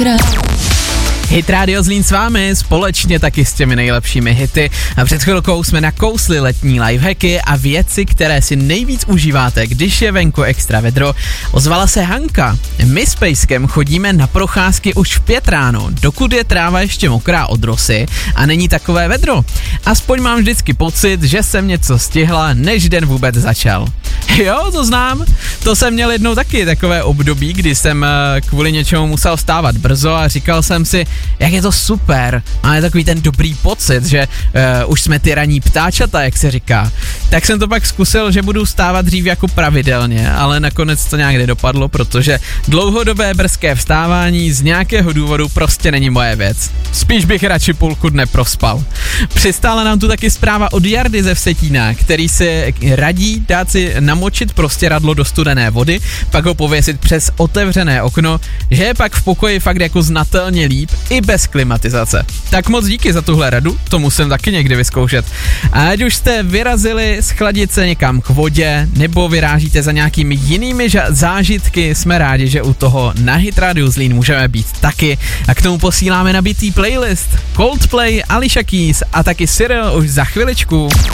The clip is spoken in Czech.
Hit Radio Zlín s vámi, společně taky s těmi nejlepšími hity. A před chvilkou jsme nakousli letní lifehacky a věci, které si nejvíc užíváte, když je venku extra vedro. Ozvala se Hanka. My s Pejskem chodíme na procházky už v 5 ráno, dokud je tráva ještě mokrá od rosy a není takové vedro. Aspoň mám vždycky pocit, že jsem něco stihla, než den vůbec začal. Jo, to znám. To jsem měl jednou taky takové období, kdy jsem kvůli něčemu musel vstávat brzo a říkal jsem si, jak je to super. Máme takový ten dobrý pocit, že už jsme ty ranní ptáčata, jak se říká. Tak jsem to pak zkusil, že budu vstávat dřív jako pravidelně, ale nakonec to nějak nedopadlo, protože dlouhodobé brzké vstávání z nějakého důvodu prostě není moje věc. Spíš bych radši půlku dne prospal. Přistála nám tu taky zpráva od Jardy ze Vsetína, který si radí dát si namočit prostěradlo do studené vody, pak ho pověsit přes otevřené okno, že je pak v pokoji fakt jako znatelně líp i bez klimatizace. Tak moc díky za tuhle radu, to musím taky někdy vyzkoušet. A ať už jste vyrazili schladit se někam k vodě, nebo vyrážíte za nějakými jinými zážitky, jsme rádi, že u toho na Hit Radio Zlín můžeme být taky. A k tomu posíláme nabitý playlist Coldplay, Alicia Keys a taky Cyril už za chviličku.